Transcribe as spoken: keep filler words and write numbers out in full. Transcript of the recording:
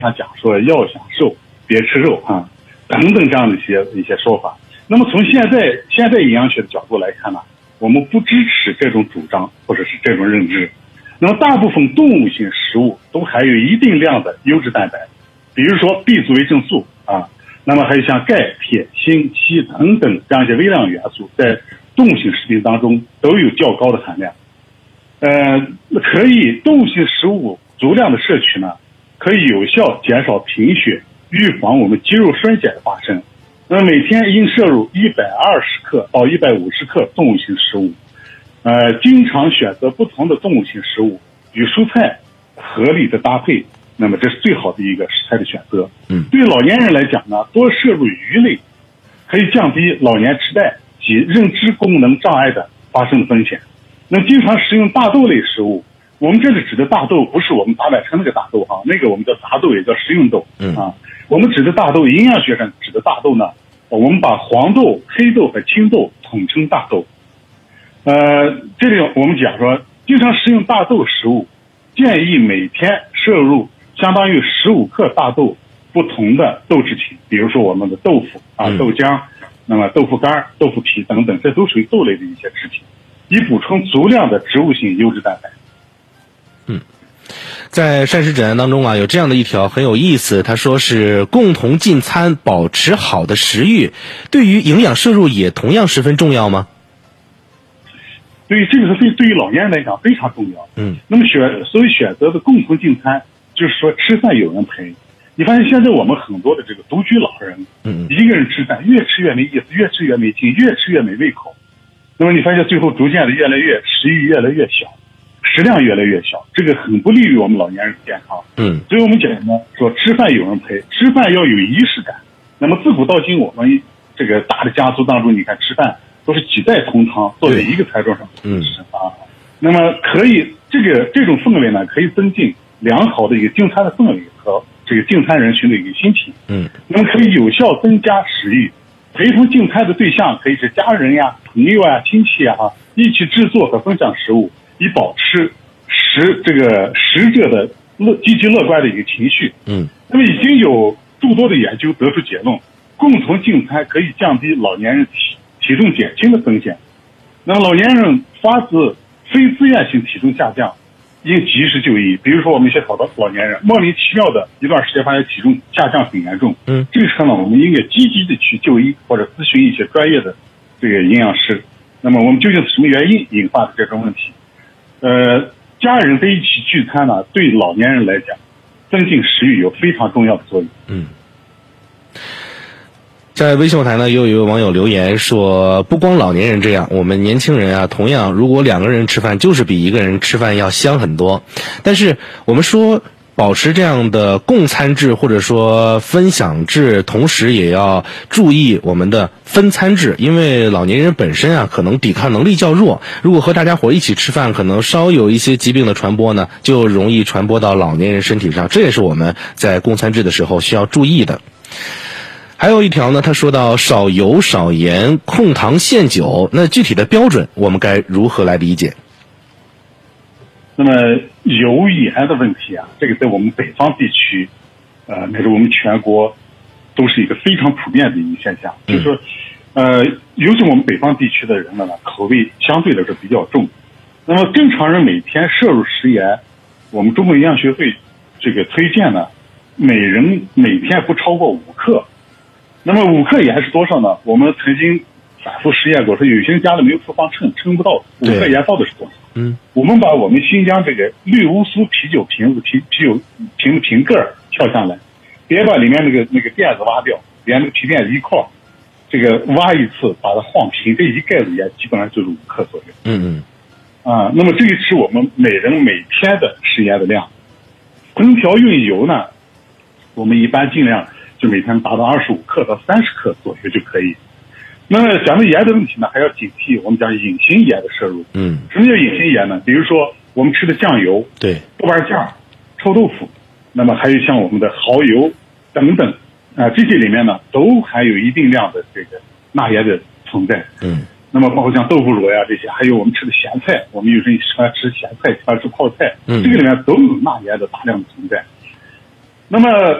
他讲说要想瘦别吃肉啊等等这样的一些一些说法。那么从现在现在营养学的角度来看呢，我们不支持这种主张或者是这种认知。那么大部分动物性食物都含有一定量的优质蛋白，比如说 B 族维生素啊，那么还有像钙、铁、锌、硒等等这样一些微量元素，在动物性食品当中都有较高的含量。呃，可以动物性食物足量的摄取呢，可以有效减少贫血，预防我们肌肉衰减的发生。那么每天应摄入一百二十克到一百五十克动物性食物，呃，经常选择不同的动物性食物与蔬菜合理的搭配，那么这是最好的一个食材的选择。 嗯， 对老年人来讲呢，多摄入鱼类可以降低老年痴呆及认知功能障碍的发生的风险。那么经常食用大豆类食物，我们这里指的大豆不是我们大麦城那个大豆哈，那个我们叫杂豆，也叫食用豆。 嗯啊，我们指的大豆，营养学上指的大豆呢，我们把黄豆、黑豆和青豆统称大豆。呃，这里我们讲说，经常食用大豆食物，建议每天摄入相当于十五克大豆不同的豆制品，比如说我们的豆腐啊、 嗯、 豆浆，那么豆腐干、豆腐皮等等，这都属于豆类的一些制品，以补充足量的植物性优质蛋白。 嗯，在膳食指南当中啊，有这样的一条很有意思，他说是共同进餐，保持好的食欲，对于营养摄入也同样十分重要吗？ 对于这个是对对于老年人来讲非常重要。 嗯， 那么选所以选择的共同进餐，就是说吃饭有人陪。你发现现在我们很多的这个独居老人， 嗯， 一个人吃饭越吃越没意思，越吃越没劲，越吃越没胃口。那么你发现最后逐渐的越来越食欲越来越小，食量越来越小，这个很不利于我们老年人的健康。 嗯， 所以我们讲呢，说吃饭有人陪，吃饭要有仪式感。那么自古到今，我们这个大的家族当中，你看吃饭都是几代同堂坐在一个餐桌上吃啊。那么可以这个这种氛围呢，可以增进良好的一个进餐的氛围和这个进餐人群的一个心情。 嗯， 那么可以有效增加食欲。陪同进餐的对象可以是家人呀、朋友啊、亲戚啊，哈，一起制作和分享食物，以保持食这个食者的乐积极乐观的一个情绪。 嗯， 那么已经有诸多的研究得出结论，共同进餐可以降低老年人体体重减轻的风险。那么老年人发自非自愿性体重下降，应及时就医。比如说我们一些好多老年人莫名其妙的一段时间发现体重下降很严重， 嗯， 这个时候呢，我们应该积极的去就医或者咨询一些专业的这个营养师。那么我们究竟是什么原因引发的这种问题？呃，家人在一起聚餐呢，对老年人来讲，增进食欲有非常重要的作用。 嗯。在微信后台呢，也有一位网友留言说，不光老年人这样，我们年轻人啊，同样如果两个人吃饭，就是比一个人吃饭要香很多。但是我们说保持这样的共餐制或者说分享制，同时也要注意我们的分餐制，因为老年人本身啊可能抵抗能力较弱，如果和大家伙一起吃饭，可能稍有一些疾病的传播呢，就容易传播到老年人身体上，这也是我们在共餐制的时候需要注意的。还有一条呢，他说到少油少盐控糖限酒，那具体的标准我们该如何来理解？ 那么油盐的问题啊，这个在我们北方地区，呃，乃至我们全国，都是一个非常普遍的一个现象。嗯、就是说，呃，尤其我们北方地区的人们呢，口味相对来说比较重。那么正常人每天摄入食盐，我们中国营养学会这个推荐呢，每人每天不超过五克。那么五克盐是多少呢？我们曾经反复实验过，说有些人家里没有厨房称，称不到五克盐到底是多少。 嗯， 我们把我们新疆这个绿乌苏啤酒瓶子、啤啤酒瓶的瓶盖撬下来，别把里面那个那个垫子挖掉，连那个皮垫子一块，这个挖一次，把它晃平，这一盖子盐基本上就是五克左右。 嗯嗯。啊，那么这个是我们每人每天的食盐的量。烹调用油呢，我们一般尽量就每天达到二十五克到三十克左右就可以。那么讲到盐的问题呢，还要警惕我们讲隐形盐的摄入。 嗯， 什么叫隐形盐呢？比如说我们吃的酱油、 对， 豆瓣酱、臭豆腐，那么还有像我们的蚝油等等啊、呃，这些里面呢都含有一定量的这个钠盐的存在。 嗯， 那么包括像豆腐乳呀这些，还有我们吃的咸菜，我们有人喜欢吃咸菜，喜欢吃泡菜， 嗯， 这个里面都有钠盐的大量的存在。 那么